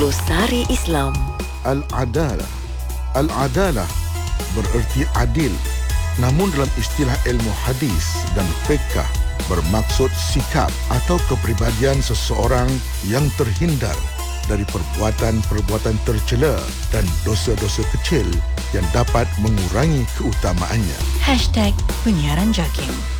Glosari Islam. Al-adalah. Al-adalah bererti adil. Namun dalam istilah ilmu hadis dan fiqh bermaksud sikap atau kepribadian seseorang yang terhindar dari perbuatan-perbuatan tercela dan dosa-dosa kecil yang dapat mengurangi keutamaannya. #Penyiaran Jakim.